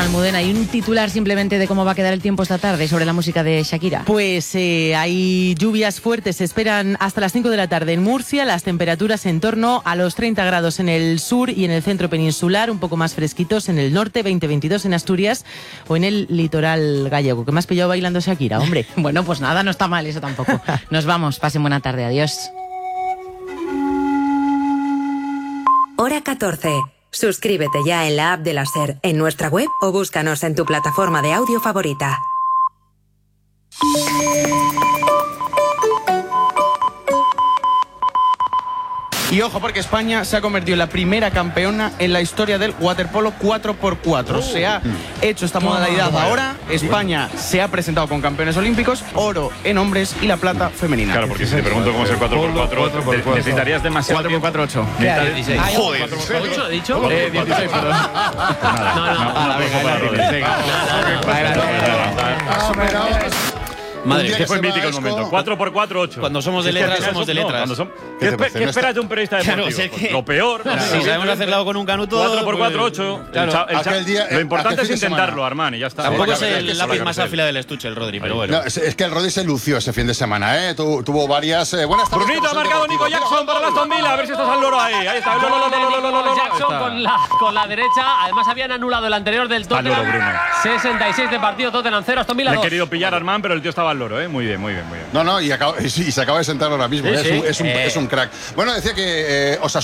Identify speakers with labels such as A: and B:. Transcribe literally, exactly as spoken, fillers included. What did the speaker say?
A: Almudena. ¿Hay un titular simplemente de cómo va a quedar el tiempo esta tarde sobre la música de Shakira?
B: Pues eh, hay lluvias fuertes, se esperan hasta las cinco de la tarde en Murcia, las temperaturas en torno a los treinta grados en el sur y en el centro peninsular, un poco más fresquitos en el norte, veinte veintidós en Asturias o en el litoral gallego. ¿Qué me has pillado bailando Shakira, hombre?
A: Bueno, pues nada, no está mal eso tampoco. Nos vamos, pasen buena tarde, adiós.
C: Hora catorce. Suscríbete ya en la app de la SER, en nuestra web o búscanos en tu plataforma de audio favorita.
D: Y ojo, porque España se ha convertido en la primera campeona en la historia del waterpolo cuatro por cuatro. Se ha hecho esta modalidad ahora. España se ha presentado con campeones olímpicos, oro en hombres y la plata femenina.
E: Claro, porque si te pregunto cómo es el cuatro por cuatro, necesitarías demasiado
D: cuatro por cuatro, ocho.
E: dieciséis.
D: Joder.
F: ¿ocho he dicho?
D: Eh, dieciséis, perdón.
E: Nada,
F: No, no.
E: nada, venga, venga.
F: Madre,
E: Este fue mítico el momento. cuatro por cuatro, ocho.
F: Cuando somos de letras, somos de letras.
E: ¿Qué, espe- ¿Qué esperas de un periodista deportivo?
F: Claro, sé que-
E: Lo peor.
F: Si sabemos hacerlo con un canuto.
E: cuatro por cuatro,
F: pues,
E: ocho.
F: claro.
E: El cha- el cha-
G: Aquel día-
E: lo importante
G: aquel
E: es
G: fin de
E: intentarlo,
G: semana.
E: Armani, ya está.
F: Tampoco es
G: Sí,
F: el
G: sí,
F: lápiz
E: sí,
F: más
E: sí.
F: afilado del estuche, el Rodri, pero bueno.
G: No, es, es que el Rodri se lució ese fin de semana, ¿eh? Tu- tuvo varias eh, buenas tardes.
E: Brunito ha
G: con
E: marcado
G: Deportivo.
E: Nico Jackson para la Aston Villa. A ver si estás al loro ahí. Ahí está. Lo, lo, lo, lo, lo, lo, lo, lo, lo.
H: Jackson
E: Está.
H: con la, con la derecha. Además habían anulado el anterior del
E: Al loro,
H: Tottenham.
E: Bruno.
H: sesenta y seis de partido, Tottenham cero, Aston Villa
E: Me he
H: dos.
E: querido pillar a Armán, pero el tío estaba al loro, ¿eh? Muy bien, muy bien, muy bien.
G: No, no, y, acaba- y sí, y se acaba de sentar ahora mismo.
H: Sí,
G: ¿eh? Es,
H: sí.
G: un, es, un,
H: Eh.
G: es un crack. Bueno, decía que eh, os